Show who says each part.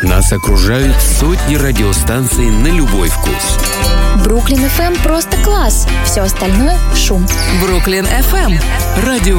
Speaker 1: Нас окружают сотни радиостанций на любой вкус.
Speaker 2: Бруклин FM просто класс. Все остальное — шум.
Speaker 3: Бруклин FM.
Speaker 1: Радио